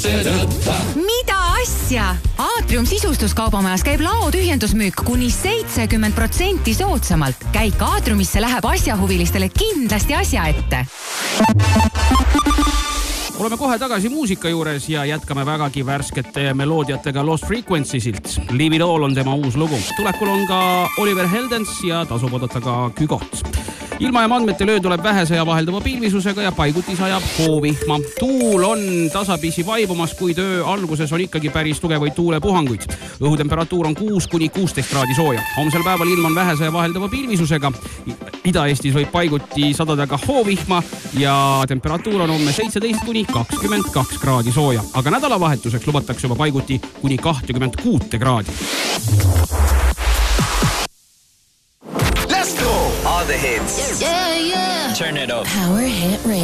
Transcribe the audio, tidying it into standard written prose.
Mida asja? Aatrium sisustuskaubamajas käib laotühjendusmüük kuni 70% soodsamalt. Käik Aatriumisse läheb asjahuvilistele kindlasti asja ette. Oleme kohe tagasi muusika juures ja jätkame vägagi värskete meloodiatega Lost Frequencysilt. Leave It All on tema uus lugu. Tulekul on ka Oliver Heldens ja tasub oodata ka Kügot. Ilma ja andmete löö tuleb vähesõja vahelduva pilvisusega ja paigutis ajab hoovihma. Tuul on tasapisi vaibumas, kuid öö alguses on ikkagi päris tugevaid tuulepuhanguid. Õhutemperatuur on 6-16 kraadi sooja. Homsel päeval ilm on vähesõja vahelduva pilvisusega. Ida-Eestis võib paiguti sadada ka hoovihma ja temperatuur on homme 17-22 kraadi sooja. Aga nädalavahetuseks lubatakse juba paiguti kuni 26 kraadi. All the hits. Yeah. Turn it up. Power Hit Radio.